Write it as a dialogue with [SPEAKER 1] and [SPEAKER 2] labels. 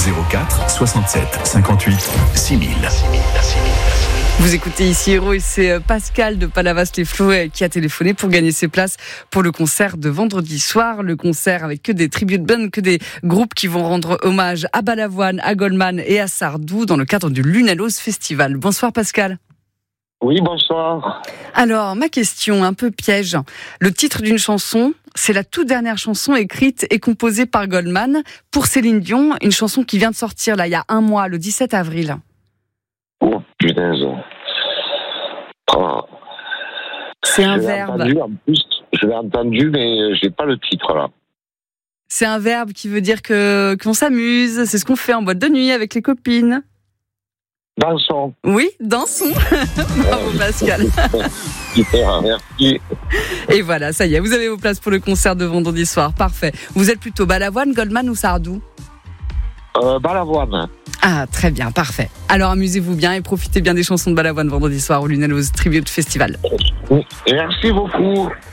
[SPEAKER 1] 04 67 58 6000.
[SPEAKER 2] Vous écoutez ici Héros et c'est Pascal de Palavas-les-Flots qui a téléphoné pour gagner ses places pour le concert de vendredi soir. Le concert avec que des tribute bands, que des groupes qui vont rendre hommage à Balavoine, à Goldman et à Sardou dans le cadre du Lunaloz Festival. Bonsoir Pascal.
[SPEAKER 3] Oui, bonsoir.
[SPEAKER 2] Alors, ma question, un peu piège. Le titre d'une chanson, c'est la toute dernière chanson écrite et composée par Goldman pour Céline Dion, une chanson qui vient de sortir là, il y a un mois, le 17 avril.
[SPEAKER 3] Oh, putain. Oh.
[SPEAKER 2] C'est un verbe.
[SPEAKER 3] En plus, je l'ai entendu, mais j'ai pas le titre là.
[SPEAKER 2] C'est un verbe qui veut dire qu'on s'amuse. C'est ce qu'on fait en boîte de nuit avec les copines.
[SPEAKER 3] Dansons.
[SPEAKER 2] Oui, dansons. Bravo Pascal.
[SPEAKER 3] Super, merci.
[SPEAKER 2] Et voilà, ça y est, vous avez vos places pour le concert de vendredi soir. Parfait. Vous êtes plutôt Balavoine, Goldman ou Sardou ?
[SPEAKER 3] Balavoine.
[SPEAKER 2] Ah, très bien, parfait. Alors amusez-vous bien et profitez bien des chansons de Balavoine vendredi soir au Lunaloz Tribute Festival.
[SPEAKER 3] Merci beaucoup.